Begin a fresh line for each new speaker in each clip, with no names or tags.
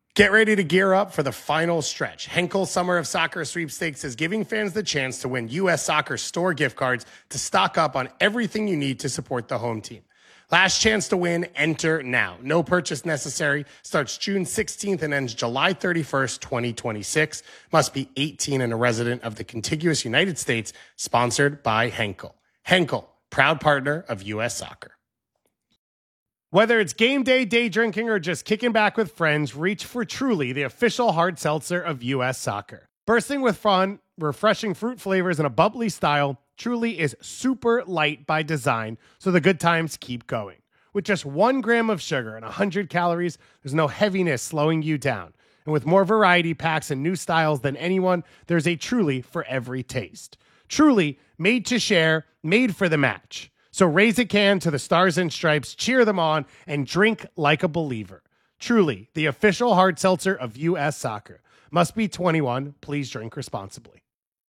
Get ready to gear up for the final stretch. Henkel Summer of Soccer Sweepstakes is giving fans the chance to win U.S. Soccer store gift cards to stock up on everything you need to support the home team. Last chance to win, enter now. No purchase necessary. Starts June 16th and ends July 31st, 2026. Must be 18 and a resident of the contiguous United States. Sponsored by Henkel. Henkel, proud partner of U.S. Soccer. Whether it's game day, day drinking, or just kicking back with friends, reach for Truly, the official hard seltzer of U.S. Soccer. Bursting with fun, refreshing fruit flavors, and a bubbly style, Truly is super light by design, so the good times keep going. With just 1 gram of sugar and 100 calories, there's no heaviness slowing you down. And with more variety packs and new styles than anyone, there's a Truly for every taste. Truly, made to share, made for the match. So raise a can to the Stars and Stripes, cheer them on, and drink like a believer. Truly, the official hard seltzer of U.S. Soccer. Must be 21. Please drink responsibly.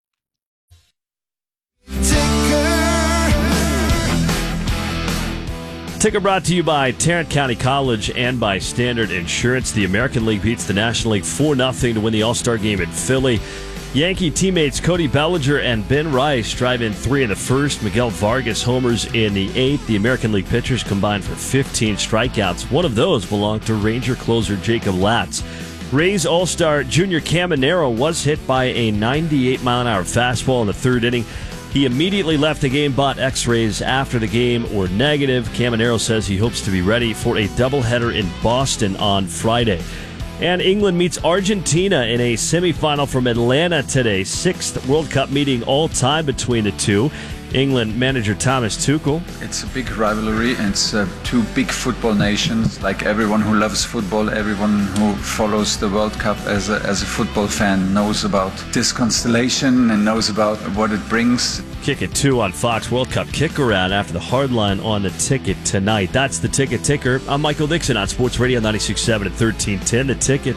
Ticker brought to you by Tarrant County College and by Standard Insurance. The American League beats the National League 4-0 to win the All-Star game in Philly. Yankee teammates Cody Bellinger and Ben Rice drive in 3 in the first. Miguel Vargas homers in the 8th. The American League pitchers combined for 15 strikeouts. One of those belonged to Ranger closer Jacob Latz. Rays All-Star Junior Caminero was hit by a 98-mile-an-hour fastball in the 3rd inning. He immediately left the game, but X-rays after the game were negative. Caminero says he hopes to be ready for a doubleheader in Boston on Friday. And England meets Argentina in a semifinal from Atlanta today. 6th World Cup meeting all time between the two. England manager Thomas Tuchel.
It's a big rivalry, and it's two big football nations. Like everyone who loves football, everyone who follows the World Cup as a football fan knows about this constellation and knows about what it brings.
Kick at 2 on Fox World Cup kick-around after the hardline on the ticket tonight. That's the Ticket Ticker. I'm Michael Dixon on Sports Radio 96.7 and 1310. The Ticket.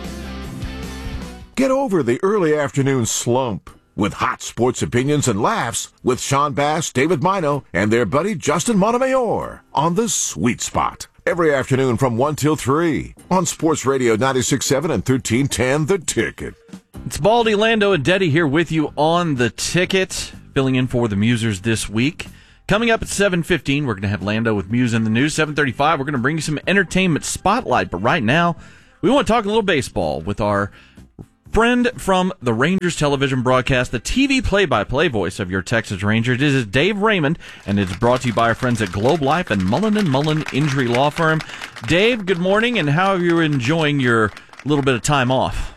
Get over the early afternoon slump with hot sports opinions and laughs with Sean Bass, David Mino, and their buddy Justin Montemayor on The Sweet Spot. Every afternoon from 1 till 3 on Sports Radio 96.7 and 1310, The Ticket.
It's Baldy, Lando, and Deddy here with you on The Ticket, filling in for the Musers this week. Coming up at 7:15, we're going to have Lando with Muse in the News. 7:35, we're going to bring you some entertainment spotlight. But right now, we want to talk a little baseball with our friend from the Rangers television broadcast, the TV play-by-play voice of your Texas Rangers. This is Dave Raymond, and it's brought to you by our friends at Globe Life and Mullen & Mullen Injury Law Firm. Dave, good morning, and how are you enjoying your little bit of time off?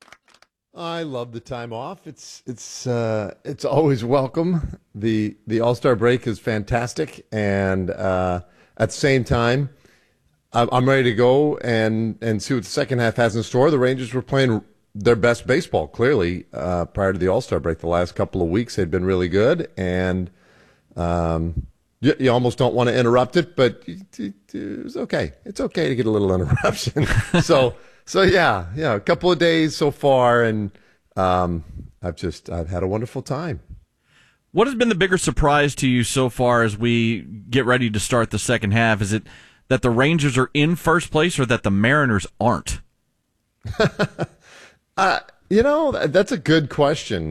I love the time off. It's always welcome. The All-Star break is fantastic, and at the same time, I'm ready to go and see what the second half has in store. The Rangers were playing their best baseball, clearly, prior to the All-Star break. The last couple of weeks had been really good, and you almost don't want to interrupt it, but it was okay. It's okay to get a little interruption. So yeah, a couple of days so far, and I've had a wonderful time.
What has been the bigger surprise to you so far as we get ready to start the second half? Is it that the Rangers are in first place or that the Mariners aren't?
That's a good question.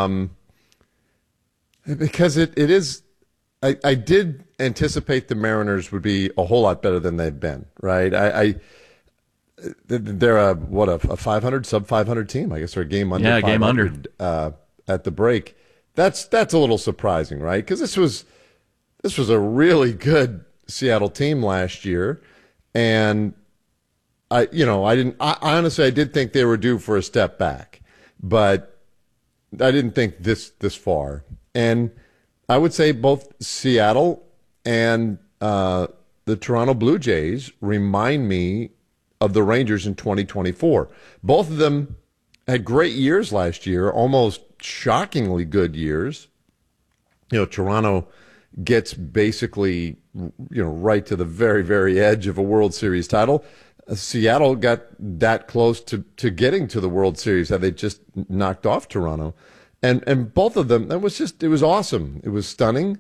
Because it is, I did anticipate the Mariners would be a whole lot better than they've been, right? They're a 500, sub 500 team. I guess they're a game under 500
game under.
At the break. That's a little surprising, right? Because this was a really good Seattle team last year, and I honestly did think they were due for a step back, but I didn't think this far. And I would say both Seattle and the Toronto Blue Jays remind me of the Rangers in 2024. Both of them had great years last year, almost shockingly good years. Toronto gets basically, right to the very, very edge of a World Series title. Seattle got that close to getting to the World Series. They just knocked off Toronto. And both of them, it was awesome. It was stunning.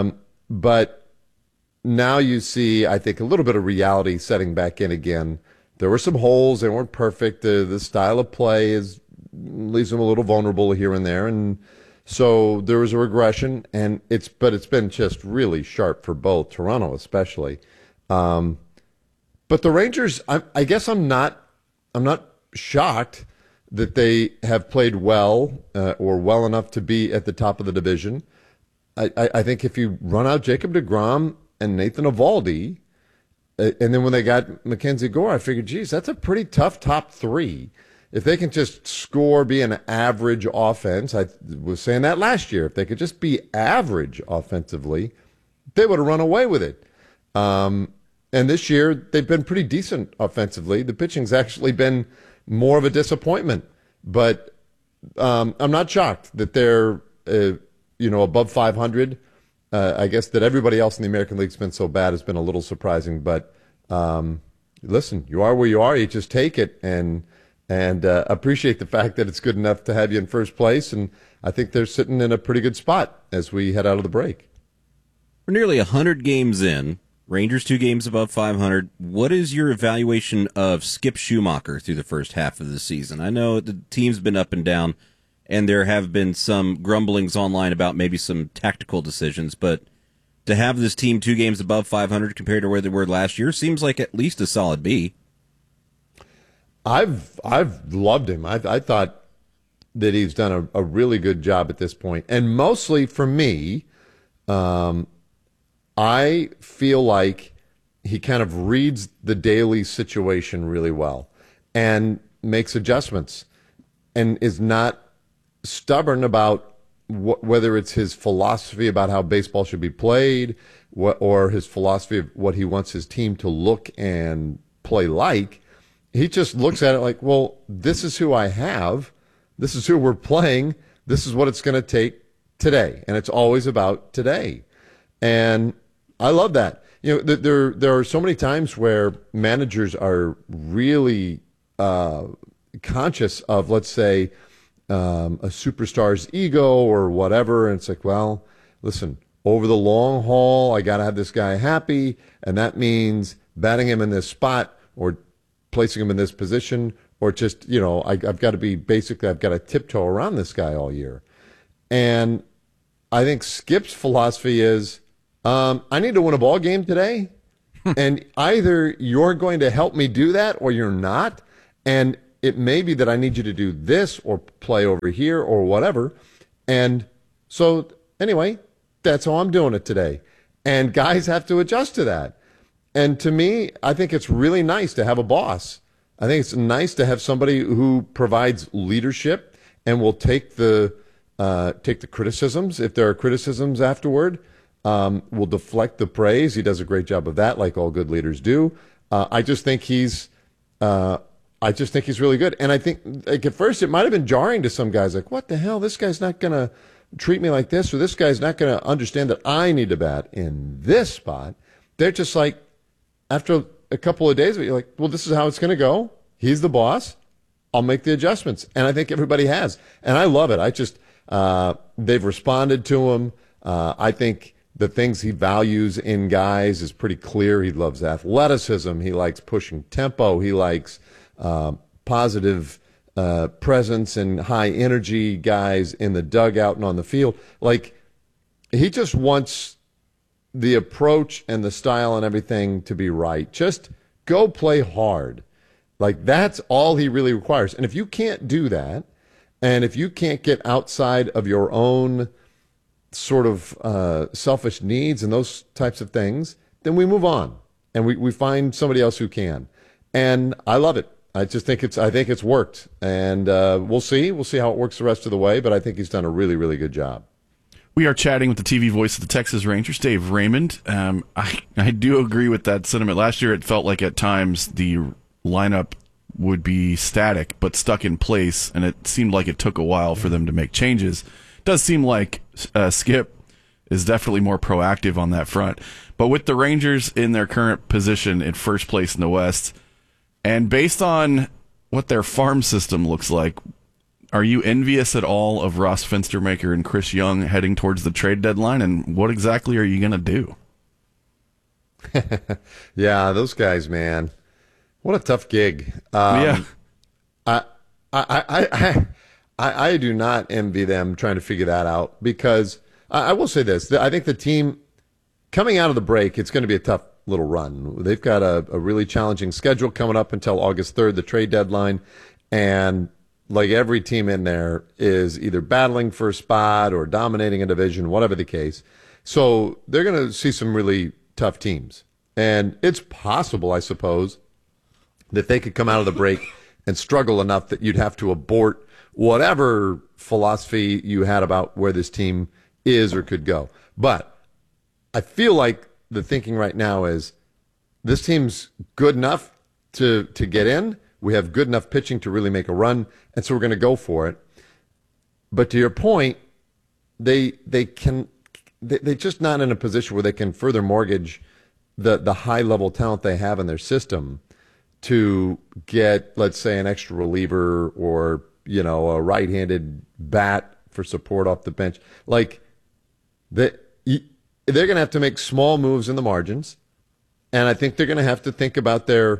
But now you see, I think, a little bit of reality setting back in again there were some holes. They weren't perfect. The style of play leaves them a little vulnerable here and there, and so there was a regression. And it's been just really sharp for both, Toronto especially. But the Rangers, I guess I'm not shocked that they have played well or well enough to be at the top of the division. I think if you run out Jacob deGrom and Nathan Eovaldi, and then when they got Mackenzie Gore, I figured, geez, that's a pretty tough top three. If they can just score, be an average offense, I was saying that last year, if they could just be average offensively, they would have run away with it. And this year, they've been pretty decent offensively. The pitching's actually been more of a disappointment. But I'm not shocked that they're above 500. I guess that everybody else in the American League's been so bad has been a little surprising. But listen, you are where you are. You just take it and appreciate the fact that it's good enough to have you in first place. And I think they're sitting in a pretty good spot as we head out of the break.
We're nearly 100 games in. Rangers 2 games above 500. What is your evaluation of Skip Schumacher through the first half of the season? I know the team's been up and down, and there have been some grumblings online about maybe some tactical decisions, but to have this team 2 games above 500 compared to where they were last year seems like at least a solid B.
I've loved him. I thought that he's done a really good job at this point. And mostly for me, I feel like he kind of reads the daily situation really well and makes adjustments and is not stubborn about whether it's his philosophy about how baseball should be played or his philosophy of what he wants his team to look and play like. He just looks at it like, well, this is who I have. This is who we're playing. This is what it's going to take today. And it's always about today. And I love that. You know, there are so many times where managers are really conscious of, let's say, a superstar's ego or whatever. And it's like, well, listen, over the long haul, I got to have this guy happy. And that means batting him in this spot or placing him in this position, or just, I've got to be I've got to tiptoe around this guy all year. And I think Skip's philosophy is, I need to win a ball game today, and either you're going to help me do that or you're not. And it may be that I need you to do this or play over here or whatever. And so anyway, that's how I'm doing it today. And guys have to adjust to that. And to me, I think it's really nice to have a boss. I think it's nice to have somebody who provides leadership and will take the criticisms, if there are criticisms afterward, will deflect the praise. He does a great job of that, like all good leaders do. I just think he's really good. And I think, like, at first it might have been jarring to some guys, like, what the hell? This guy's not going to treat me like this, or this guy's not going to understand that I need to bat in this spot. They're just like, after a couple of days, you're like, well, this is how it's going to go. He's the boss. I'll make the adjustments. And I think everybody has. And I love it. They've responded to him. I think the things he values in guys is pretty clear. He loves athleticism. He likes pushing tempo. He likes positive presence and high energy guys in the dugout and on the field. Like, he just wants the approach and the style and everything to be right. Just go play hard. Like, that's all he really requires. And if you can't do that, and if you can't get outside of your own sort of selfish needs and those types of things, then we move on and we find somebody else who can. And I love it. I think it's worked, and we'll see how it works the rest of the way. But I think he's done a really, really good job.
We are chatting with the TV voice of the Texas Rangers, Dave Raymond. I do agree with that sentiment. Last year, it felt like at times the lineup would be static but stuck in place, and it seemed like it took a while for them to make changes. It does seem like Skip is definitely more proactive on that front. But with the Rangers in their current position in first place in the West, and based on what their farm system looks like, are you envious at all of Ross Fenstermaker and Chris Young heading towards the trade deadline? And what exactly are you going to do?
Yeah, those guys, man. What a tough gig.
Yeah.
I do not envy them trying to figure that out, because I will say this. I think the team coming out of the break, it's going to be a tough little run. They've got a really challenging schedule coming up until August 3rd, the trade deadline. And like every team in there is either battling for a spot or dominating a division, whatever the case. So they're going to see some really tough teams. And it's possible, I suppose, that they could come out of the break and struggle enough that you'd have to abort whatever philosophy you had about where this team is or could go. But I feel like the thinking right now is this team's good enough to get in. We have good enough pitching to really make a run, and so we're going to go for it. But to your point, they're just not in a position where they can further mortgage the high level talent they have in their system to get, let's say, an extra reliever or, you know, a right-handed bat for support off the bench. Like, they're going to have to make small moves in the margins, and I think they're going to have to think about their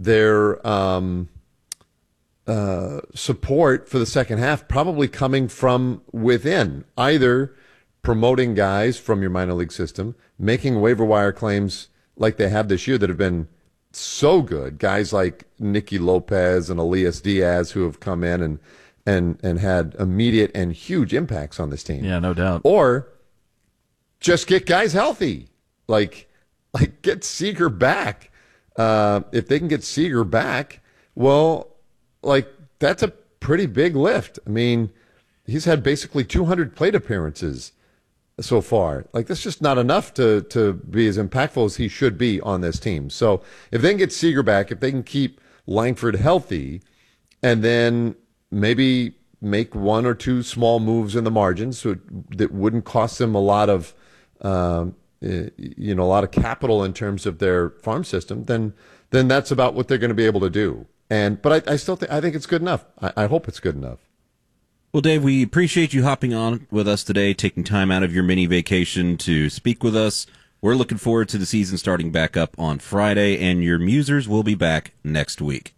support for the second half probably coming from within, either promoting guys from your minor league system, making waiver wire claims like they have this year that have been so good, guys like Nicky Lopez and Elias Diaz who have come in and had immediate and huge impacts on this team.
Yeah, no doubt.
Or just get guys healthy, like get Seager back. If they can get Seager back, well, like that's a pretty big lift. I mean, he's had basically 200 plate appearances so far. Like, that's just not enough to be as impactful as he should be on this team. So if they can get Seager back, if they can keep Langford healthy, and then maybe make one or two small moves in the margins so that wouldn't cost them a lot of a lot of capital in terms of their farm system, then that's about what they're going to be able to do. But I still think it's good enough. I hope it's good enough.
Well, Dave, we appreciate you hopping on with us today, taking time out of your mini vacation to speak with us. We're looking forward to the season starting back up on Friday, and your Musers will be back next week.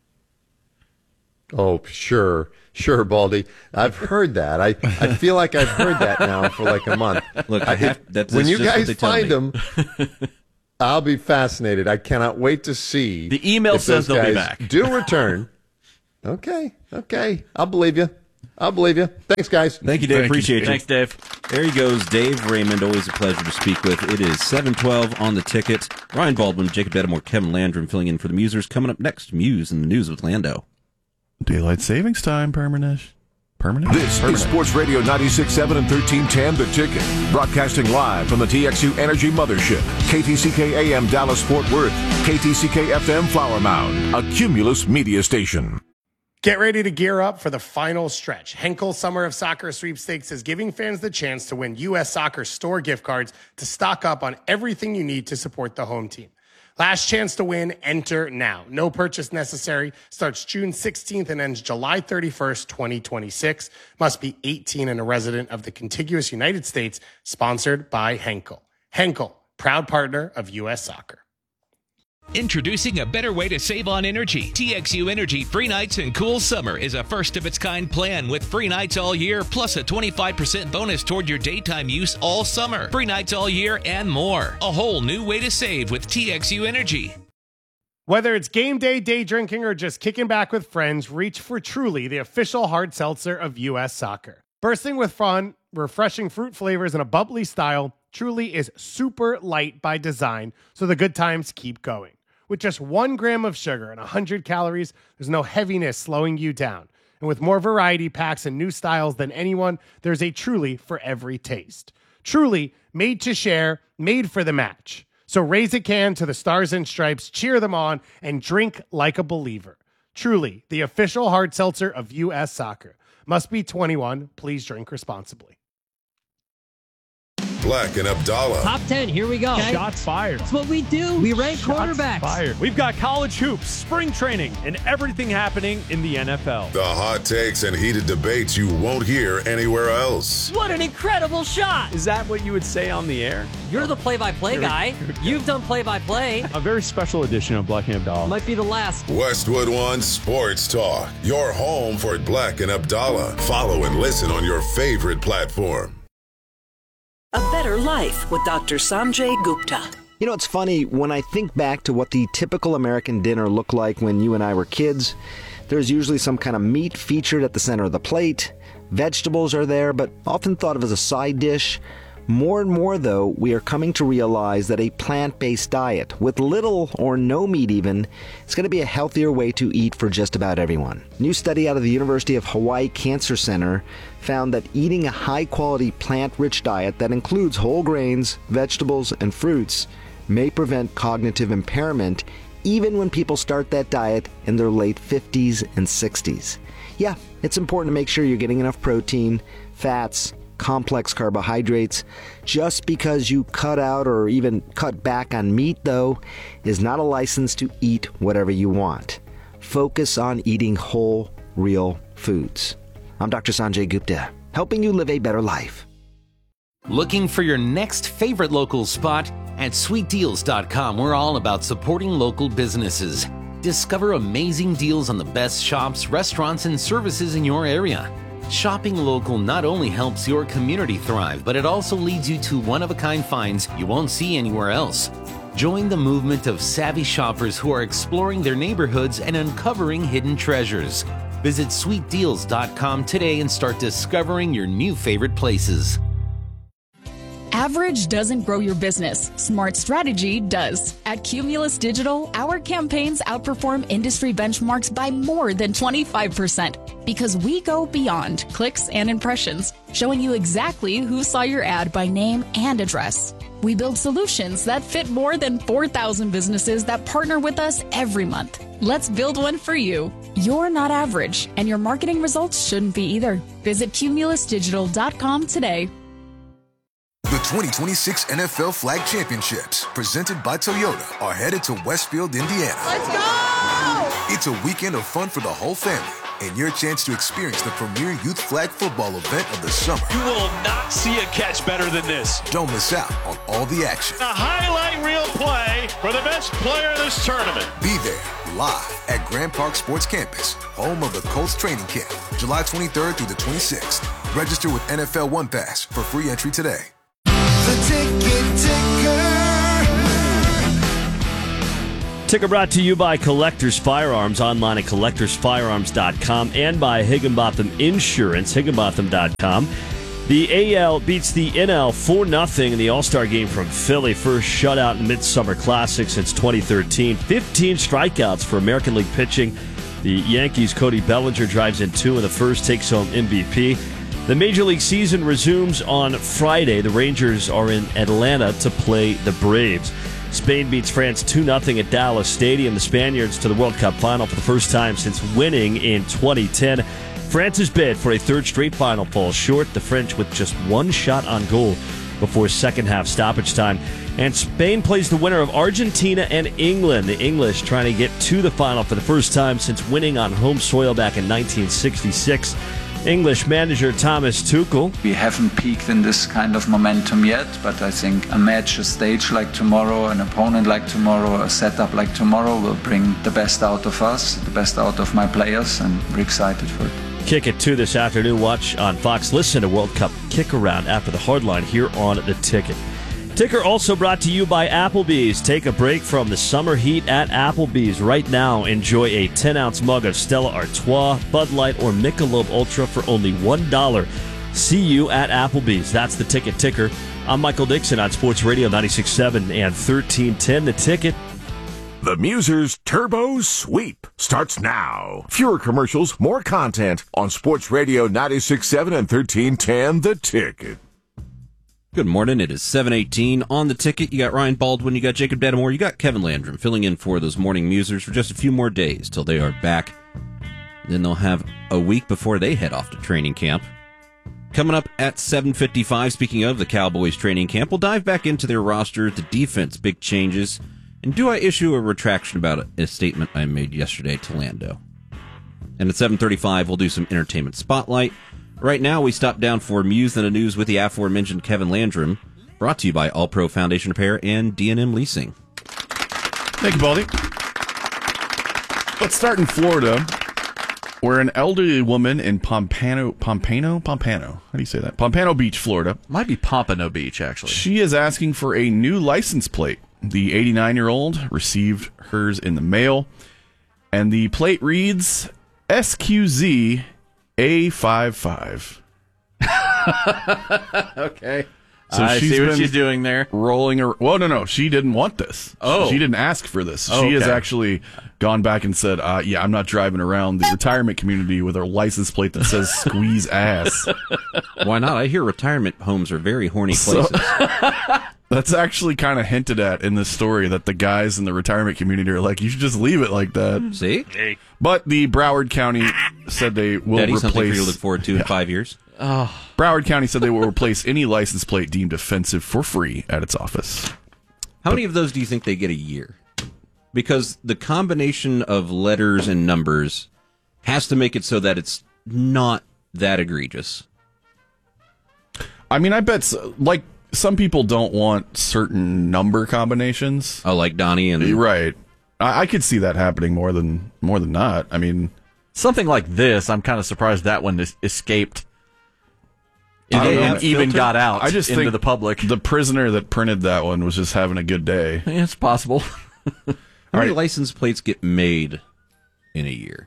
Oh, sure, Baldy. I've heard that. I feel like I've heard that now for like a month.
Look,
when you guys find them, I'll be fascinated. I cannot wait to see.
The email says they'll be back.
Do return. Okay. I'll believe you. Thanks, guys.
Thank you, Dave. Appreciate you.
Thanks, Dave.
There he goes, Dave Raymond. Always a pleasure to speak with. It is 7:12 on the ticket. Ryan Baldwin, Jacob Dedamore, Kevin Landrum filling in for the Musers. Coming up next, Muse and the News with Lando.
Daylight savings time, permanent.
This is Sports Radio 96.7 and 1310 The Ticket. Broadcasting live from the TXU Energy Mothership. KTCK AM Dallas Fort Worth. KTCK FM Flower Mound. A Cumulus media station.
Get ready to gear up for the final stretch. Henkel Summer of Soccer Sweepstakes is giving fans the chance to win U.S. Soccer store gift cards to stock up on everything you need to support the home team. Last chance to win, enter now. No purchase necessary. Starts June 16th and ends July 31st, 2026. Must be 18 and a resident of the contiguous United States. Sponsored by Henkel. Henkel, proud partner of U.S. Soccer.
Introducing a better way to save on energy. TXU Energy Free Nights and Cool Summer is a first-of-its-kind plan with free nights all year, plus a 25% bonus toward your daytime use all summer. Free nights all year and more. A whole new way to save with TXU Energy.
Whether it's game day, day drinking, or just kicking back with friends, reach for Truly, the official hard seltzer of U.S. Soccer. Bursting with fun, refreshing fruit flavors, and a bubbly style, Truly is super light by design, so the good times keep going. With just 1 gram of sugar and 100 calories, there's no heaviness slowing you down. And with more variety packs and new styles than anyone, there's a Truly for every taste. Truly, made to share, made for the match. So raise a can to the Stars and Stripes, cheer them on, and drink like a believer. Truly, the official hard seltzer of U.S. Soccer. Must be 21. Please drink responsibly.
Black and Abdallah.
Top 10, here we go. Okay.
Shots fired.
That's what we do. We rank quarterbacks.
Fired. We've got college hoops, spring training, and everything happening in the NFL.
The hot takes and heated debates you won't hear anywhere else.
What an incredible shot.
Is that what you would say on the air?
You're the play-by-play guy. You've done play-by-play.
A very special edition of Black and Abdallah.
Might be the last.
Westwood One Sports Talk. Your home for Black and Abdallah. Follow and listen on your favorite platform.
A Better Life with Dr. Sanjay Gupta.
You know, it's funny, when I think back to what the typical American dinner looked like when you and I were kids, there's usually some kind of meat featured at the center of the plate. Vegetables are there, but often thought of as a side dish. More and more, though, we are coming to realize that a plant-based diet, with little or no meat even, is going to be a healthier way to eat for just about everyone. A new study out of the University of Hawaii Cancer Center found that eating a high-quality plant-rich diet that includes whole grains, vegetables, and fruits may prevent cognitive impairment even when people start that diet in their late 50s and 60s. Yeah, it's important to make sure you're getting enough protein, fats, complex carbohydrates. Just because you cut out or even cut back on meat, though, is not a license to eat whatever you want. Focus on eating whole, real foods. I'm Dr. Sanjay Gupta, helping you live a better life.
Looking for your next favorite local spot? At sweetdeals.com, we're all about supporting local businesses. Discover amazing deals on the best shops, restaurants, and services in your area. Shopping local not only helps your community thrive, but it also leads you to one-of-a-kind finds you won't see anywhere else. Join the movement of savvy shoppers who are exploring their neighborhoods and uncovering hidden treasures. Visit sweetdeals.com today and start discovering your new favorite places.
Average doesn't grow your business. Smart strategy does. At Cumulus Digital, our campaigns outperform industry benchmarks by more than 25% because we go beyond clicks and impressions, showing you exactly who saw your ad by name and address. We build solutions that fit more than 4,000 businesses that partner with us every month. Let's build one for you. You're not average, and your marketing results shouldn't be either. Visit cumulusdigital.com today.
The 2026 NFL Flag Championships, presented by Toyota, are headed to Westfield, Indiana.
Let's go!
It's a weekend of fun for the whole family and your chance to experience the premier youth flag football event of the summer.
You will not see a catch better than this.
Don't miss out on all the action.
A highlight reel play for the best player of this tournament.
Be there live at Grand Park Sports Campus, home of the Colts training camp, July 23rd through the 26th. Register with NFL One Pass for free entry today.
The Ticket Ticker.
Ticker brought to you by Collectors Firearms, online at collectorsfirearms.com, and by Higginbotham Insurance, higginbotham.com. The AL beats the NL 4-0 in the All-Star game from Philly. First shutout in the Midsummer Classic since 2013. 15 strikeouts for American League pitching. The Yankees' Cody Bellinger drives in 2 in the first, takes home MVP. The Major League season resumes on Friday. The Rangers are in Atlanta to play the Braves. Spain beats France 2-0 at Dallas Stadium. The Spaniards to the World Cup final for the first time since winning in 2010. France's bid for a third straight final falls short. The French with just one shot on goal before second half stoppage time. And Spain plays the winner of Argentina and England. The English trying to get to the final for the first time since winning on home soil back in 1966. English manager Thomas Tuchel.
We haven't peaked in this kind of momentum yet, but I think a match, a stage like tomorrow, an opponent like tomorrow, a setup like tomorrow will bring the best out of us, the best out of my players, and we're excited for it.
Kick it 2 this afternoon. Watch on Fox. Listen to World Cup Kick Around after the Hardline here on The Ticket. Ticker also brought to you by Applebee's. Take a break from the summer heat at Applebee's. Right now, enjoy a 10-ounce mug of Stella Artois, Bud Light, or Michelob Ultra for only $1. See you at Applebee's. That's The Ticket Ticker. I'm Michael Dixon on Sports Radio 96.7 and 1310. The Ticket.
The Musers Turbo Sweep starts now. Fewer commercials, more content on Sports Radio 96.7 and 1310. The Ticket.
Good morning. It is 7:18 on The Ticket. You got Ryan Baldwin, you got Jacob Dedamore, you got Kevin Landrum filling in for those morning musers for just a few more days till they are back. Then they'll have a week before they head off to training camp. Coming up at 7:55, speaking of the Cowboys training camp, we'll dive back into their roster, the defense, big changes, and do I issue a retraction about a statement I made yesterday to Lando. And at 7:35, we'll do some entertainment spotlight. Right now, we stop down for Muse and the News with the aforementioned Kevin Landrum, brought to you by All Pro Foundation Repair and D&M Leasing.
Thank you, Baldy. Let's start in Florida, where an elderly woman in Pompano? How do you say that? Pompano Beach, Florida.
Might be Pompano Beach, actually.
She is asking for a new license plate. The 89-year-old received hers in the mail, and the plate reads SQZ A55.
Okay.
So
I see what she's doing there.
Rolling her. Well, no. She didn't want this.
Oh.
She didn't ask for this.
Oh,
she has
okay.
actually gone back and said, yeah, I'm not driving around the retirement community with a license plate that says squeeze ass.
Why not? I hear retirement homes are very horny places.
That's actually kind of hinted at in this story, that the guys in the retirement community are like, you should just leave it like that.
See?
But the Broward County said they will
Daddy,
replace...
something for you to look forward to in 5 years?
Oh.
Broward County said they will replace any license plate deemed offensive for free at its office.
How many of those do you think they get a year? Because the combination of letters and numbers has to make it so that it's not that egregious.
I mean, I bet, like, some people don't want certain number combinations.
Oh, like Donnie and...
Right. I could see that happening more than not. I mean...
Something like this, I'm kind of surprised that one escaped.
And
even got out
I just
into
think
the public.
The prisoner that printed that one was just having a good day.
Yeah, it's possible.
How many license plates get made in a year?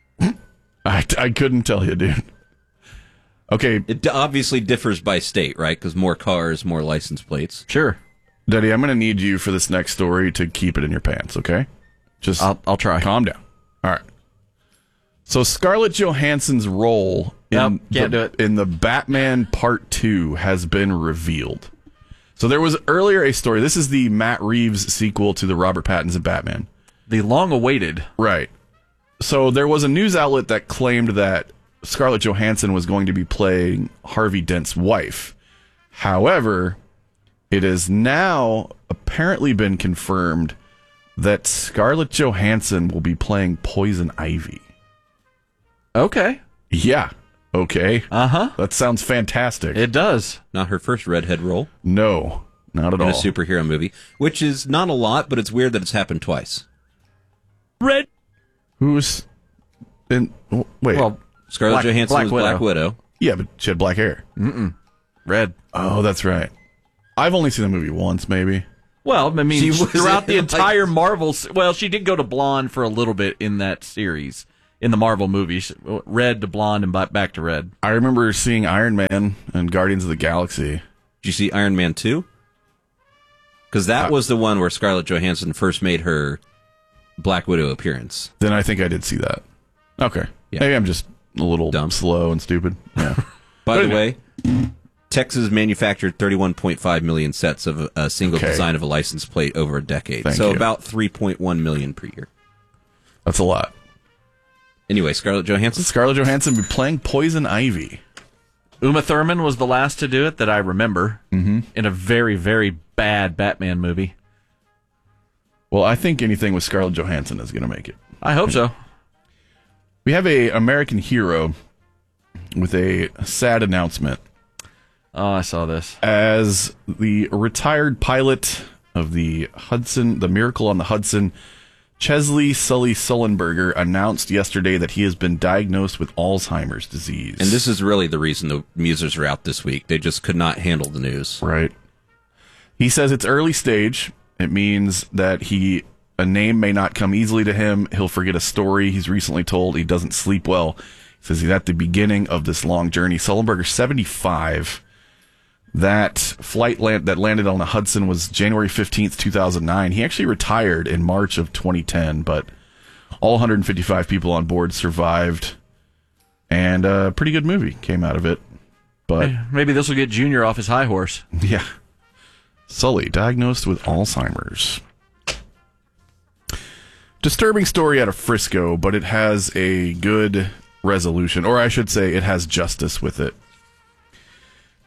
I couldn't tell you, dude. Okay.
It obviously differs by state, right? Because more cars, more license plates.
Sure.
Daddy, I'm going to need you for this next story to keep it in your pants, okay? Just
I'll try.
Calm down. All right. So Scarlett Johansson's role in the Batman Part 2 has been revealed. So there was earlier a story. This is the Matt Reeves sequel to the Robert Pattinson Batman.
The long-awaited.
Right. So there was a news outlet that claimed that Scarlett Johansson was going to be playing Harvey Dent's wife. However, it has now apparently been confirmed that Scarlett Johansson will be playing Poison Ivy.
Okay.
Yeah. Okay.
Uh-huh.
That sounds fantastic.
It does.
Not her first redhead role.
No, not at all.
In a superhero movie, which is not a lot, but it's weird that it's happened twice.
Red.
Who's in? Wait.
Well, Scarlett Johansson was Black Widow.
Yeah, but she had black hair.
Mm-mm. Red.
Oh, that's right. I've only seen the movie once, maybe.
Well, I mean,
She was
throughout the
in,
entire Marvel... Well, she did go to blonde for a little bit in that series. In the Marvel movies, red to blonde and back to red.
I remember seeing Iron Man and Guardians of the Galaxy.
Did you see Iron Man 2? Because that was the one where Scarlett Johansson first made her Black Widow appearance.
Then I think I did see that. Okay.
Yeah.
Maybe I'm just a little slow and stupid. Yeah.
By the way, Texas manufactured 31.5 million sets of a single design of a license plate over a decade.
Thank
so
you.
about 3.1 million per year.
That's a lot.
Anyway, Scarlett Johansson?
Scarlett Johansson be playing Poison Ivy.
Uma Thurman was the last to do it that I remember in a very, very bad Batman movie.
Well, I think anything with Scarlett Johansson is going to make it.
I hope so.
We have a American hero with a sad announcement.
Oh, I saw this.
As the retired pilot of the Hudson, the Miracle on the Hudson, Chesley Sully Sullenberger, announced yesterday that he has been diagnosed with Alzheimer's disease.
And this is really the reason the Musers are out this week. They just could not handle the news.
Right. He says it's early stage. It means that a name may not come easily to him. He'll forget a story he's recently told. He doesn't sleep well. He says he's at the beginning of this long journey. Sullenberger, 75. That flight that landed on the Hudson was January 15th, 2009. He actually retired in March of 2010, but all 155 people on board survived, and a pretty good movie came out of it. But
maybe this will get Junior off his high horse.
Yeah. Sully, diagnosed with Alzheimer's. Disturbing story out of Frisco, but it has a good resolution, or I should say it has justice with it.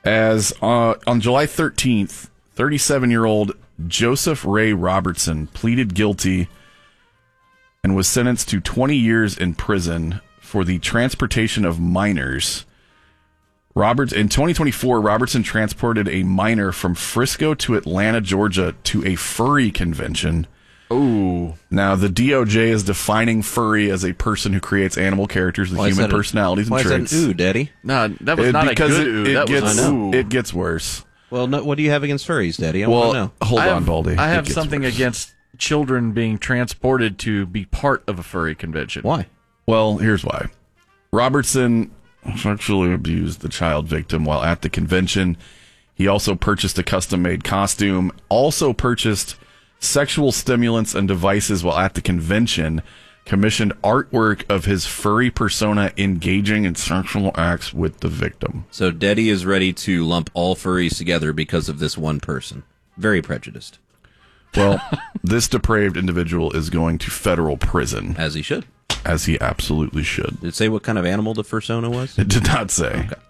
As on July 13th, 37-year-old Joseph Ray Robertson pleaded guilty and was sentenced to 20 years in prison for the transportation of minors. In 2024, Robertson transported a minor from Frisco to Atlanta, Georgia, to a furry convention.
Ooh.
Now, the DOJ is defining furry as a person who creates animal characters with human personalities and traits.
Why is that an ooh, Daddy?
No, that was not a good ooh.
It gets worse.
Well, what do you have against furries, Daddy? I want to know.
Hold on, Baldy.
I have something against children being transported to be part of a furry convention.
Why?
Well, here's why. Robertson sexually abused the child victim while at the convention. He also purchased a custom-made costume, also purchased sexual stimulants and devices while at the convention, commissioned artwork of his furry persona engaging in sexual acts with the victim.
So Daddy is ready to lump all furries together because of this one person. Very prejudiced.
Well, this depraved individual is going to federal prison.
As he should.
As he absolutely should.
Did it say what kind of animal the persona was?
It did not say.
Okay.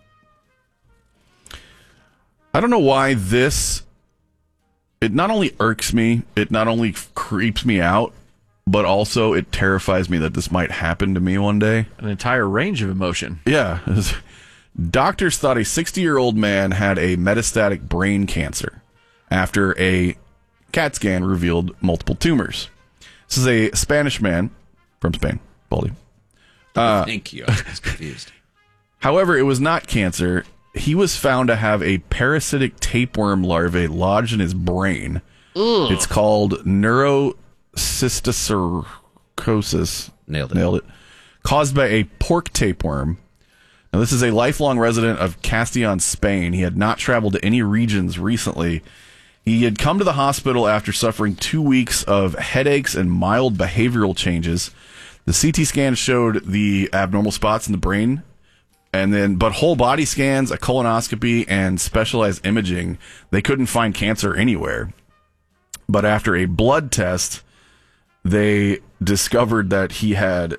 I don't know why it not only irks me, it not only creeps me out, but also it terrifies me that this might happen to me one day.
An entire range of emotion.
Yeah. Doctors thought a 60-year-old man had a metastatic brain cancer after a CAT scan revealed multiple tumors. This is a Spanish man from Spain, Baldy.
Thank you. I was confused.
However, it was not cancer. He was found to have a parasitic tapeworm larvae lodged in his brain.
Ugh.
It's called neurocysticercosis.
Nailed it.
Caused by a pork tapeworm. Now, this is a lifelong resident of Castellon, Spain. He had not traveled to any regions recently. He had come to the hospital after suffering 2 weeks of headaches and mild behavioral changes. The CT scan showed the abnormal spots in the brain, but whole body scans, a colonoscopy, and specialized imaging, they couldn't find cancer anywhere. But after a blood test, they discovered that he had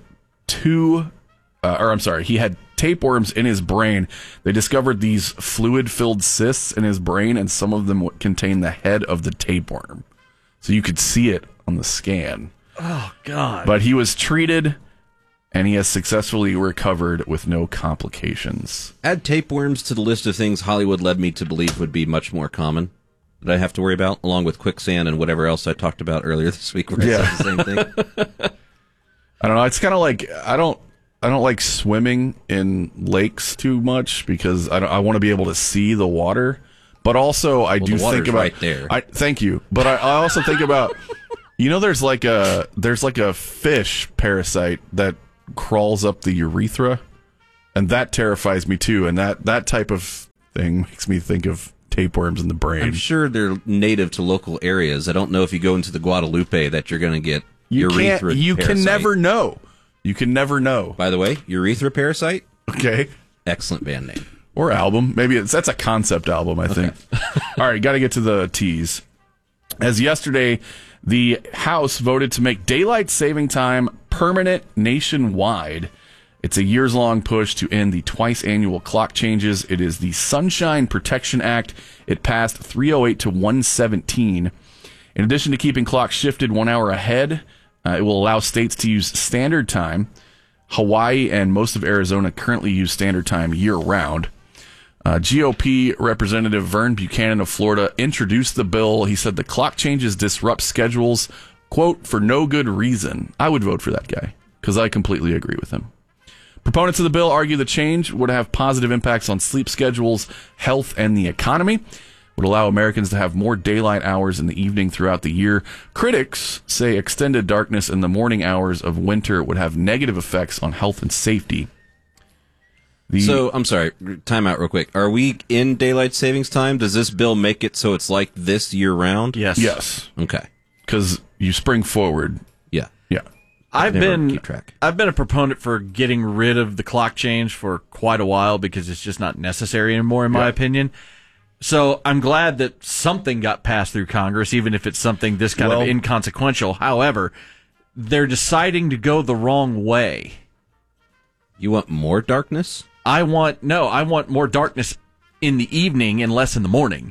he had tapeworms in his brain. They discovered these fluid-filled cysts in his brain, and some of them contained the head of the tapeworm. So you could see it on the scan.
Oh, God.
But he was treated, and he has successfully recovered with no complications.
Add tapeworms to the list of things Hollywood led me to believe would be much more common that I have to worry about, along with quicksand and whatever else I talked about earlier this week where I said the same thing.
I don't know. It's kind of like I don't like swimming in lakes too much because I want to be able to see the water. But also I do think about
right there.
Thank you. But I also think about there's like a fish parasite that crawls up the urethra, and that terrifies me too. And that type of thing makes me think of tapeworms in the brain.
I'm sure they're native to local areas. I don't know if you go into the Guadalupe that you're going to get urethra
You
parasite.
can never know. You can never know.
By the way, Urethra Parasite?
Okay.
Excellent band name.
Or album. Maybe that's a concept album, I think. All right, got to get to the teas. As yesterday, the House voted to make daylight saving time permanent nationwide. It's a years-long push to end the twice-annual clock changes. It is the Sunshine Protection Act. It passed 308 to 117. In addition to keeping clocks shifted 1 hour ahead, it will allow states to use standard time. Hawaii and most of Arizona currently use standard time year-round. GOP Representative Vern Buchanan of Florida introduced the bill. He said the clock changes disrupt schedules, quote, for no good reason. I would vote for that guy because I completely agree with him. Proponents of the bill argue the change would have positive impacts on sleep schedules, health, and the economy. Would allow Americans to have more daylight hours in the evening throughout the year. Critics say extended darkness in the morning hours of winter would have negative effects on health and safety.
So, I'm sorry, time out real quick. Are we in daylight savings time? Does this bill make it so it's like this year-round?
Yes.
Yes.
Okay.
Because you spring forward.
Yeah.
Yeah.
I've been a proponent for getting rid of the clock change for quite a while because it's just not necessary anymore, in my opinion. So I'm glad that something got passed through Congress, even if it's something this kind of inconsequential. However, they're deciding to go the wrong way.
You want more darkness?
I want more darkness in the evening and less in the morning.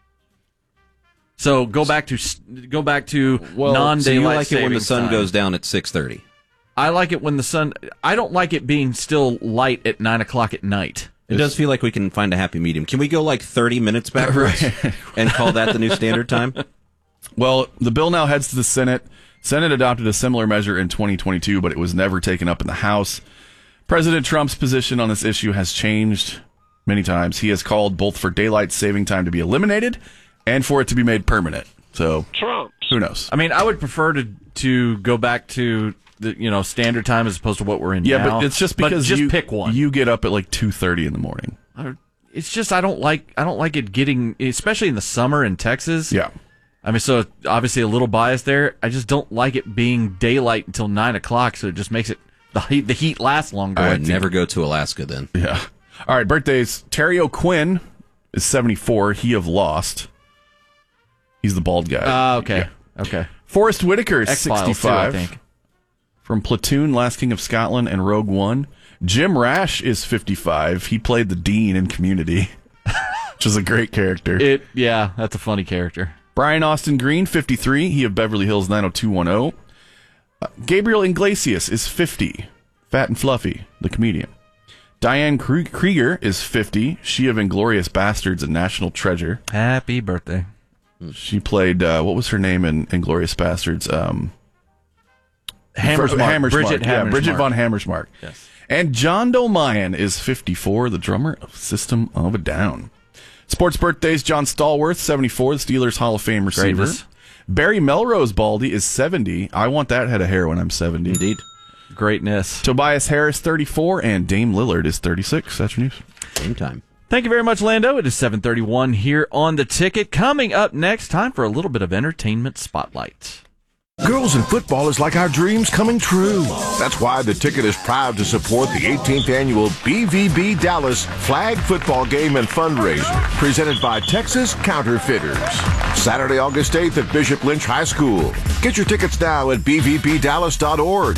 So go back to non-daylight
so you like
savings
it when the sun
time.
goes down at 6:30.
I like it when the sun. I don't like it being still light at 9 o'clock at night.
It does feel like we can find a happy medium. Can we go like 30 minutes backwards and call that the new standard time?
Well, the bill now heads to the Senate. Senate adopted a similar measure in 2022, but it was never taken up in the House. President Trump's position on this issue has changed many times. He has called both for daylight saving time to be eliminated and for it to be made permanent. So, who knows?
I mean, I would prefer to go back to the standard time as opposed to what we're in now.
Yeah, but it's just because
just pick one.
You get up at like 2:30 in the morning.
It's just I don't like it getting, especially in the summer in Texas.
Yeah.
I mean, so obviously a little bias there. I just don't like it being daylight until 9 o'clock, so it just makes it the heat lasts longer.
I would never go to Alaska then.
Yeah. All right, birthdays. Terry O'Quinn is 74. He of Lost. He's the bald guy.
Okay.
Yeah.
Okay.
Forrest Whitaker is
X-Files
65.
too, I think.
From Platoon, Last King of Scotland, and Rogue One. Jim Rash is 55. He played the Dean in Community, which is a great character.
Yeah, that's a funny character.
Brian Austin Green, 53. He of Beverly Hills 90210. Gabriel Iglesias is 50. Fat and Fluffy, the comedian. Diane Krieger is 50. She of Inglourious Bastards and National Treasure.
Happy birthday.
She played, what was her name in Inglourious Bastards?
Hammersmark. Bridget Hammersmark.
Yeah, Bridget von Hammersmark.
Yes.
And John Doe Mayan is 54, the drummer of System of a Down. Sports birthdays, John Stallworth, 74, the Steelers Hall of Fame receiver.
Greatness.
Barry Melrose Baldy is 70. I want that head of hair when I'm 70.
Indeed.
Greatness.
Tobias Harris, 34, and Dame Lillard is 36. That's your news.
Same time.
Thank you very much, Lando. It is 7:31 here on The Ticket. Coming up next, time for a little bit of entertainment spotlight.
Girls in football is like our dreams coming true. That's why the Ticket is proud to support the 18th annual BVB Dallas Flag Football Game and Fundraiser, presented by Texas Counterfeiters. Saturday, August 8th at Bishop Lynch High School. Get your tickets now at bvbdallas.org.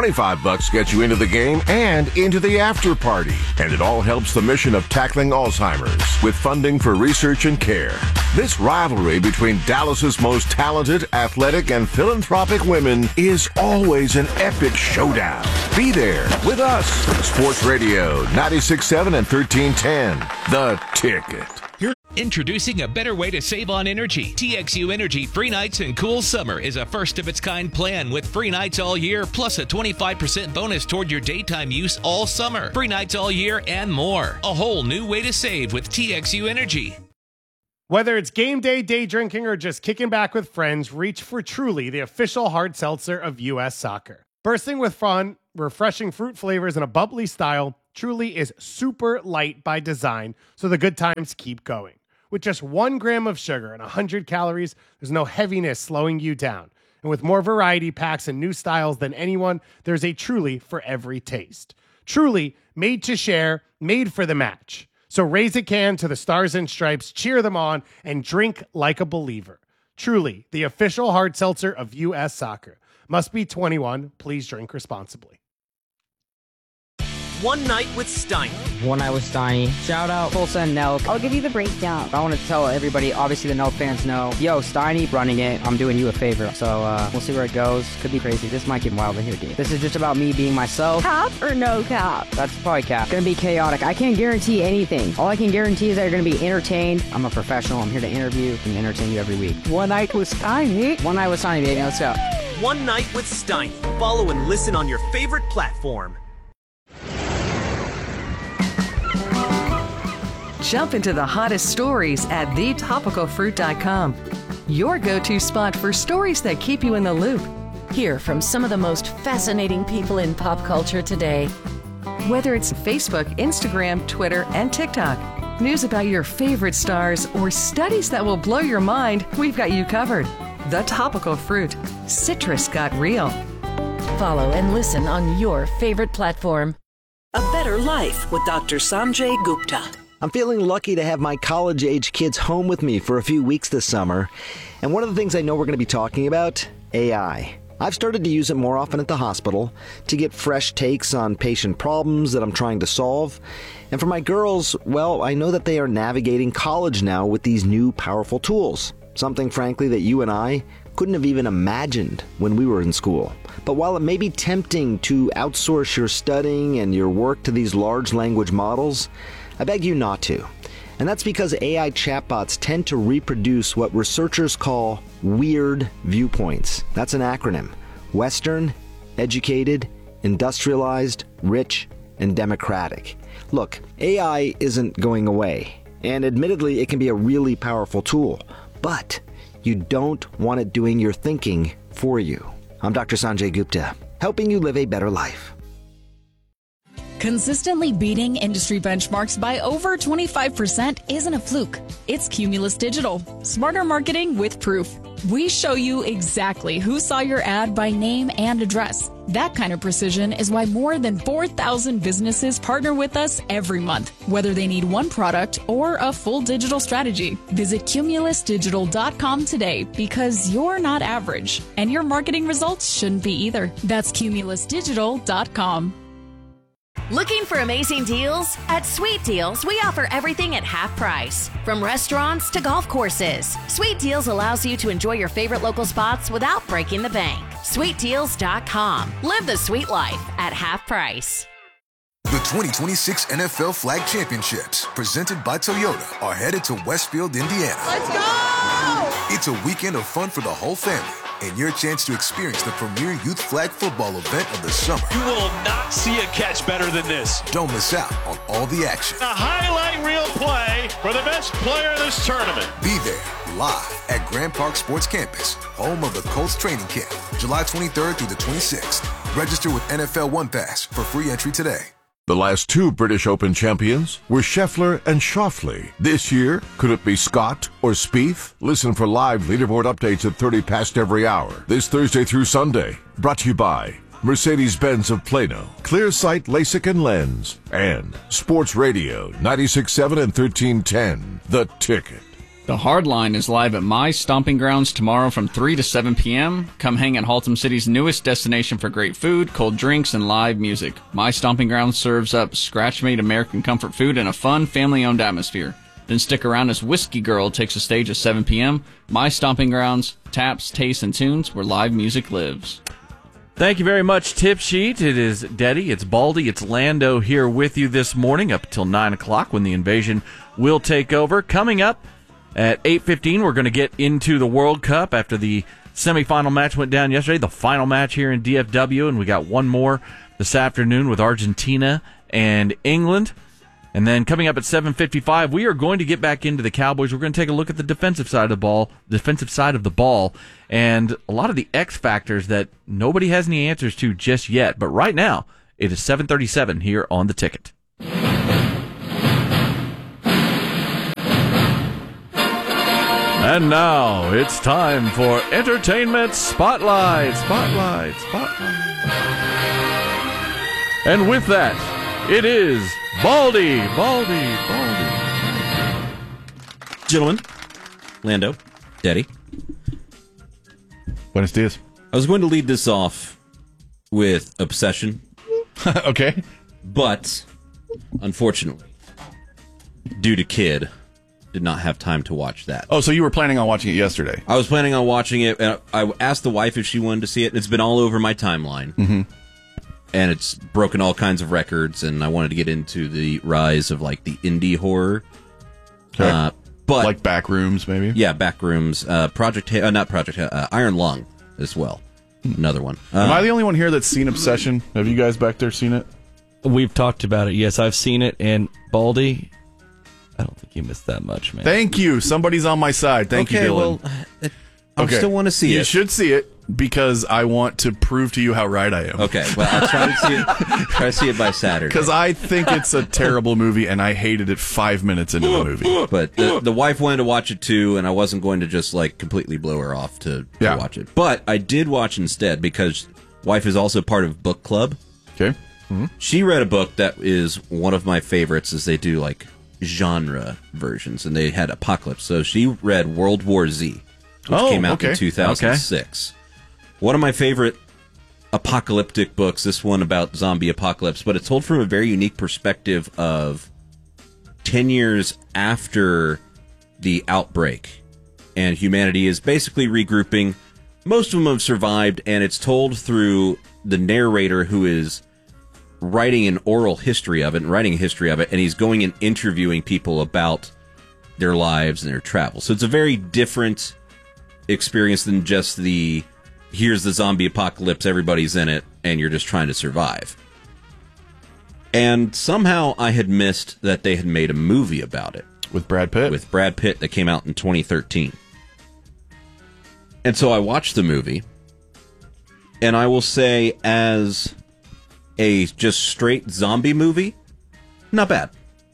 $25 gets you into the game and into the after party. And it all helps the mission of tackling Alzheimer's with funding for research and care. This rivalry between Dallas's most talented, athletic, and philanthropic women is always an epic showdown. Be there with us. Sports Radio 96.7 and 1310. The Ticket.
Introducing a better way to save on energy. TXU Energy Free Nights and Cool Summer is a first-of-its-kind plan with free nights all year, plus a 25% bonus toward your daytime use all summer. Free nights all year and more. A whole new way to save with TXU Energy.
Whether it's game day, day drinking, or just kicking back with friends, reach for Truly, the official hard seltzer of U.S. Soccer. Bursting with fun, refreshing fruit flavors, and a bubbly style, Truly is super light by design, so the good times keep going. With just 1 gram of sugar and 100 calories, there's no heaviness slowing you down. And with more variety packs and new styles than anyone, there's a Truly for every taste. Truly, made to share, made for the match. So raise a can to the Stars and Stripes, cheer them on, and drink like a believer. Truly, the official hard seltzer of U.S. Soccer. Must be 21. Please drink responsibly.
One Night with Steiny.
One Night with Steiny. Shout out Full Send Nelk.
I'll give you the breakdown.
I want to tell everybody, obviously the Nelk fans know, yo, Steiny running it. I'm doing you a favor. So we'll see where it goes. Could be crazy. This might get wild in here, dude. This is just about me being myself.
Cap or no cap?
That's probably cap. Gonna be chaotic. I can't guarantee anything. All I can guarantee is that you're gonna be entertained. I'm a professional. I'm here to interview and entertain you every week.
One Night with Steiny.
One Night with Steiny, baby. Let's go.
One Night with Steiny. Follow and listen on your favorite platform.
Jump into the hottest stories at thetopicalfruit.com. Your go-to spot for stories that keep you in the loop.
Hear from some of the most fascinating people in pop culture today.
Whether it's Facebook, Instagram, Twitter, and TikTok, news about your favorite stars, or studies that will blow your mind, we've got you covered. The Topical Fruit. Citrus got real.
Follow and listen on your favorite platform.
A Better Life with Dr. Sanjay Gupta.
I'm feeling lucky to have my college-age kids home with me for a few weeks this summer. And one of the things I know we're going to be talking about, AI. I've started to use it more often at the hospital to get fresh takes on patient problems that I'm trying to solve. And for my girls, well, I know that they are navigating college now with these new powerful tools. Something, frankly, that you and I couldn't have even imagined when we were in school. But while it may be tempting to outsource your studying and your work to these large language models, I beg you not to. And that's because AI chatbots tend to reproduce what researchers call weird viewpoints. That's an acronym. Western, educated, industrialized, rich, and democratic. Look, AI isn't going away. And admittedly, it can be a really powerful tool. But you don't want it doing your thinking for you. I'm Dr. Sanjay Gupta, helping you live a better life.
Consistently beating industry benchmarks by over 25% isn't a fluke. It's Cumulus Digital. Smarter marketing with proof. We show you exactly who saw your ad by name and address. That kind of precision is why more than 4,000 businesses partner with us every month, whether they need one product or a full digital strategy. Visit cumulusdigital.com today because you're not average, and your marketing results shouldn't be either. That's cumulusdigital.com.
Looking for amazing deals? At Sweet Deals, we offer everything at half price. From restaurants to golf courses, Sweet Deals allows you to enjoy your favorite local spots without breaking the bank. SweetDeals.com. Live the sweet life at half price.
The 2026 NFL Flag Championships, presented by Toyota, are headed to Westfield, Indiana.
Let's go!
It's a weekend of fun for the whole family, and your chance to experience the premier youth flag football event of the summer.
You will not see a catch better than this.
Don't miss out on all the action.
A highlight reel play for the best player in this tournament.
Be there live at Grand Park Sports Campus, home of the Colts training camp, July 23rd through the 26th. Register with NFL One Pass for free entry today.
The last two British Open champions were Scheffler and Schauffele. This year, could it be Scott or Spieth? Listen for live leaderboard updates at 30 past every hour, this Thursday through Sunday. Brought to you by Mercedes-Benz of Plano, Clearsight LASIK and Lens, and Sports Radio 96.7 and 1310, The Ticket.
The Hardline is live at My Stomping Grounds tomorrow from 3 to 7 p.m. Come hang at Haltom City's newest destination for great food, cold drinks, and live music. My Stomping Grounds serves up scratch-made American comfort food in a fun, family-owned atmosphere. Then stick around as Whiskey Girl takes the stage at 7 p.m. My Stomping Grounds, taps, tastes, and tunes where live music lives.
Thank you very much, Tip Sheet. It is Deddy, it's Baldy, it's Lando here with you this morning up until 9 o'clock when the invasion will take over. Coming up at 8:15, we're going to get into the World Cup after the semifinal match went down yesterday, the final match here in DFW, and we got one more this afternoon with Argentina and England. And then coming up at 7:55, we are going to get back into the Cowboys. We're going to take a look at the defensive side of the ball, and a lot of the X factors that nobody has any answers to just yet. But right now, it is 7:37 here on The Ticket. And now it's time for Entertainment Spotlight. And with that, it is Baldy.
Gentlemen, Lando, Daddy.
Buenos dias.
I was going to lead this off with Obsession.
Okay.
But, unfortunately, due to kid, did not have time to watch that.
Oh, so you were planning on watching it yesterday?
I was planning on watching it, and I asked the wife if she wanted to see it. It's been all over my timeline.
Mm-hmm.
And it's broken all kinds of records, and I wanted to get into the rise of, like, the indie horror.
Okay.
But
like Backrooms, maybe?
Yeah, Backrooms. Iron Lung as well. Another one.
Am I the only one here that's seen Obsession? Have you guys back there seen it?
We've talked about it. Yes, I've seen it. And Baldy, I don't think you missed that much, man.
Thank you. Somebody's on my side. Thank you, Dylan.
Well, I still want to see it.
You should see it because I want to prove to you how right I am.
Okay, well, I'll try to see it by Saturday.
Because I think it's a terrible movie, and I hated it 5 minutes into the movie.
But the wife wanted to watch it too, and I wasn't going to just like completely blow her off to watch it. But I did watch instead because wife is also part of book club.
Okay.
Mm-hmm. She read a book that is one of my favorites, as they do like genre versions, and they had Apocalypse. So she read World War Z, which came out in 2006. One of my favorite apocalyptic books, this one about zombie apocalypse, but it's told from a very unique perspective of 10 years after the outbreak. And humanity is basically regrouping. Most of them have survived, and it's told through the narrator who is writing an oral history of it, and he's going and interviewing people about their lives and their travels. So it's a very different experience than just the, here's the zombie apocalypse, everybody's in it, and you're just trying to survive. And somehow I had missed that they had made a movie about it.
With Brad Pitt?
With Brad Pitt, that came out in 2013. And so I watched the movie, and I will say, as a just straight zombie movie, not bad.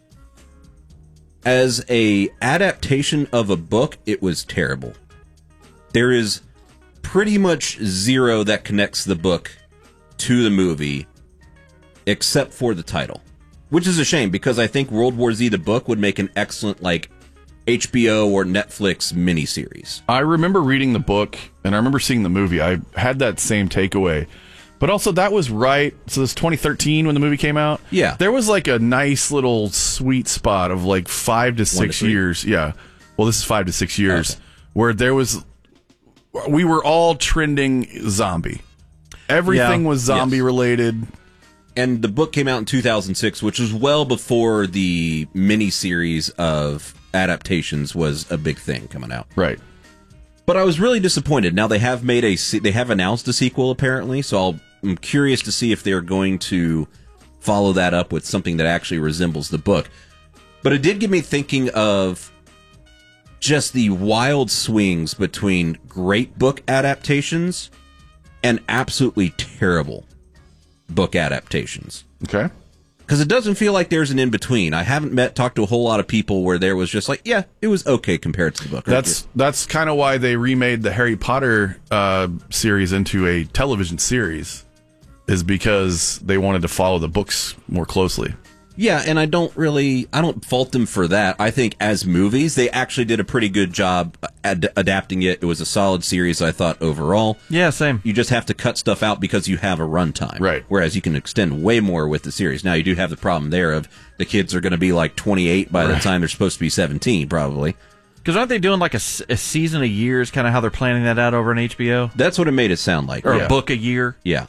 As a adaptation of a book, it was terrible. There is pretty much zero that connects the book to the movie, except for the title. Which is a shame, because I think World War Z, the book, would make an excellent, like, HBO or Netflix miniseries.
I remember reading the book, and I remember seeing the movie. I had that same takeaway. But also, that was right, so this 2013 when the movie came out?
Yeah.
There was like a nice little sweet spot of like 5 to 6 years. Yeah. Well, this is 5 to 6 years. Okay. Where there was, we were all trending zombie. Everything was zombie related.
And the book came out in 2006, which was well before the miniseries of adaptations was a big thing coming out.
Right.
But I was really disappointed. Now they have announced a sequel apparently, so I'm curious to see if they're going to follow that up with something that actually resembles the book. But it did get me thinking of just the wild swings between great book adaptations and absolutely terrible book adaptations.
Okay.
Because it doesn't feel like there's an in-between. I haven't talked to a whole lot of people where there was just like, yeah, it was okay compared to the book.
That's kind of why they remade the Harry Potter series into a television series, is because they wanted to follow the books more closely.
Yeah, and I don't fault them for that. I think as movies, they actually did a pretty good job adapting it. It was a solid series, I thought, overall.
Yeah, same.
You just have to cut stuff out because you have a runtime.
Right. Whereas
you can extend way more with the series. Now, you do have the problem there of the kids are going to be like 28 by the time they're supposed to be 17, probably.
Because aren't they doing like a season a year is kind of how they're planning that out over on HBO?
That's what it made it sound like.
Or a book a year?
Yeah.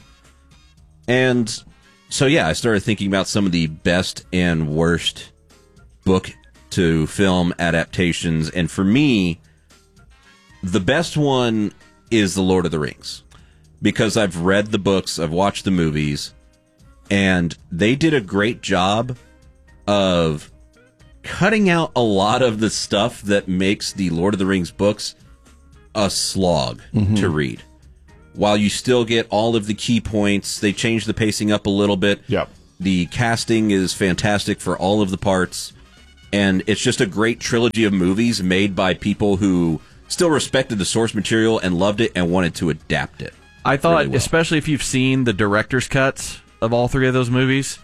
And so, yeah, I started thinking about some of the best and worst book to film adaptations. And for me, the best one is The Lord of the Rings. Because I've read the books, I've watched the movies, and they did a great job of cutting out a lot of the stuff that makes the Lord of the Rings books a slog to read. While you still get all of the key points, they change the pacing up a little bit.
Yep.
The casting is fantastic for all of the parts. And it's just a great trilogy of movies made by people who still respected the source material and loved it and wanted to adapt it.
I thought,
really well.
Especially if you've seen the director's cuts of all three of those movies,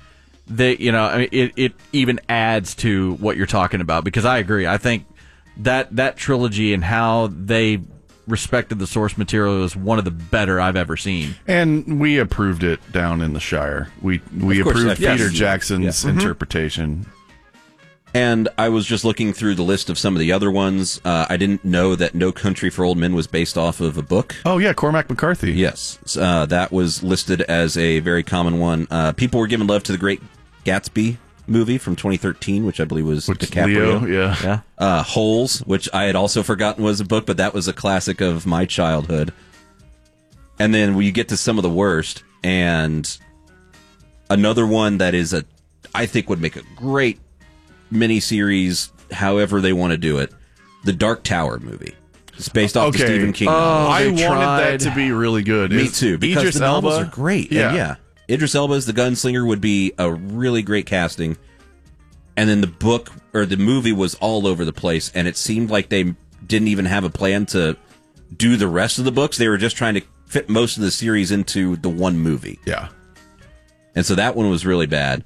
it even adds to what you're talking about. Because I agree. I think that trilogy and how they respected the source material is one of the better I've ever seen.
And we approved it down in the Shire. We approved Peter Jackson's interpretation.
And I was just looking through the list of some of the other ones. I didn't know that No Country for Old Men was based off of a book.
Oh, yeah, Cormac McCarthy.
Yes. That was listed as a very common one. People were giving love to the Great Gatsby movie from 2013, which I believe was DiCaprio.
Leo,
yeah.
Holes, which I had also forgotten was a book, but that was a classic of my childhood. And then when you get to some of the worst, and another one that is I think would make a great miniseries, however they want to do it, the Dark Tower movie. It's based off the Stephen King novel.
I wanted that to be really good.
Me too, because
Idris
the novels
Elba
are great.
Yeah.
And yeah. Idris Elba as the gunslinger would be a really great casting. And then the book or the movie was all over the place, and it seemed like they didn't even have a plan to do the rest of the books. They were just trying to fit most of the series into the one movie.
Yeah.
And so that one was really bad.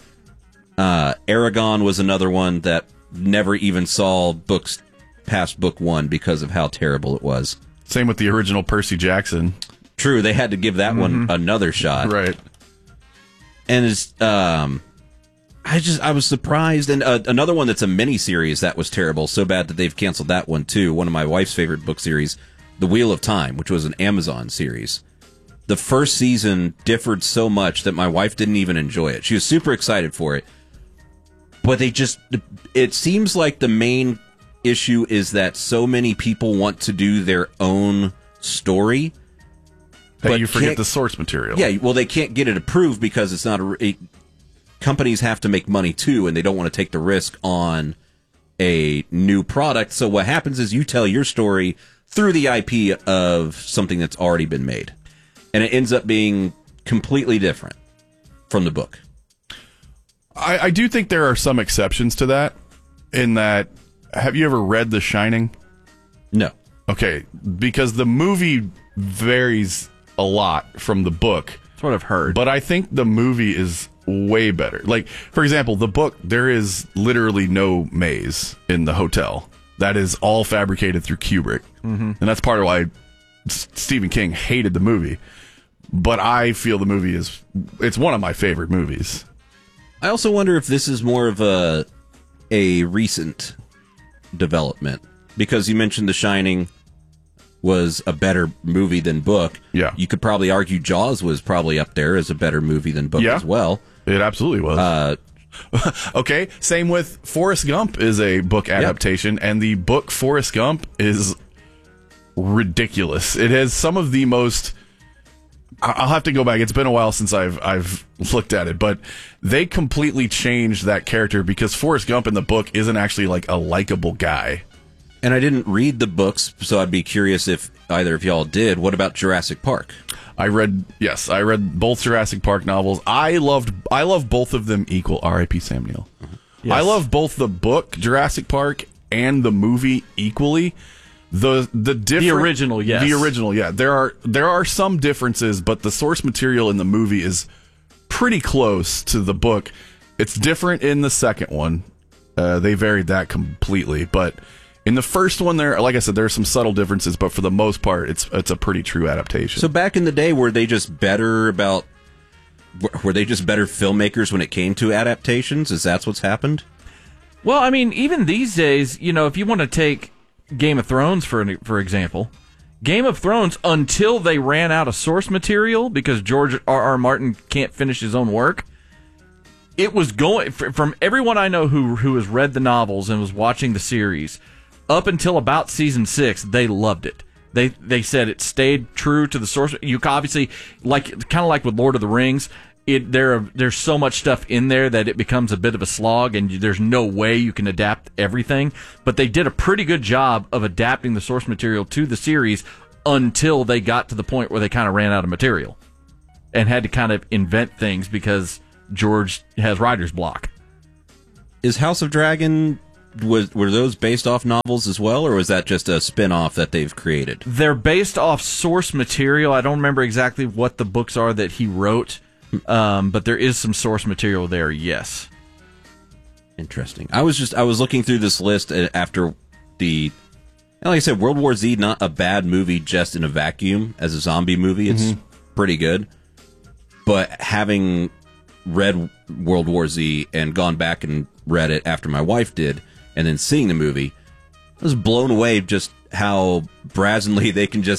Aragon was another one that never even saw books past book one because of how terrible it was.
Same with the original Percy Jackson.
True, they had to give that one another shot.
Right.
And it's, I was surprised. And another one that's a mini-series that was terrible, so bad that they've canceled that one too. One of my wife's favorite book series, The Wheel of Time, which was an Amazon series. The first season differed so much that my wife didn't even enjoy it. She was super excited for it. But it seems like the main issue is that so many people want to do their own story
that you forget the source material.
Yeah, well, they can't get it approved because it's not companies have to make money too, and they don't want to take the risk on a new product. So what happens is you tell your story through the IP of something that's already been made, and it ends up being completely different from the book.
I do think there are some exceptions to that. In that, have you ever read The Shining?
No.
Okay, because the movie varies a lot from the book.
That's what I've heard.
But I think the movie is way better. Like, for example, the book, there is literally no maze in the hotel. That is all fabricated through Kubrick. And that's part of why Stephen King hated the movie. But I feel the movie it's one of my favorite movies.
I also wonder if this is more of a recent development. Because you mentioned The Shining was a better movie than book.
Yeah.
You could probably argue Jaws was probably up there as a better movie than book as well.
It absolutely was. Okay, same with Forrest Gump is a book adaptation, and the book Forrest Gump is ridiculous. It has some of the most... I'll have to go back. It's been a while since I've looked at it, but they completely changed that character because Forrest Gump in the book isn't actually like a likable guy.
And I didn't read the books, so I'd be curious if either of y'all did. What about Jurassic Park?
I read both Jurassic Park novels. I love both of them equal. R.I.P. Sam Neill. Yes. I love both the book Jurassic Park and the movie equally. The
original, yes.
The original, yeah. There are some differences, but the source material in the movie is pretty close to the book. It's different in the second one. They varied that completely, but in the first one, like I said, there are some subtle differences, but for the most part, it's a pretty true adaptation.
So back in the day, were they just better filmmakers when it came to adaptations? Is that what's happened?
Well, I mean, even these days, if you want to take Game of Thrones, for example, Game of Thrones, until they ran out of source material because George R.R. Martin can't finish his own work, it was going, from everyone I know who has read the novels and was watching the series, up until about season 6, they loved it. They said it stayed true to the source. You obviously, kind of like with Lord of the Rings, there's so much stuff in there that it becomes a bit of a slog, and there's no way you can adapt everything. But they did a pretty good job of adapting the source material to the series until they got to the point where they kind of ran out of material and had to kind of invent things because George has writer's block.
Is House of Dragon... Were those based off novels as well, or was that just a spin-off that they've created?
They're based off source material. I don't remember exactly what the books are that he wrote, but there is some source material there, yes.
Interesting. I was looking through this list after like I said, World War Z, not a bad movie just in a vacuum as a zombie movie. It's pretty good. But having read World War Z and gone back and read it after my wife did, and then seeing the movie, I was blown away just how brazenly they can just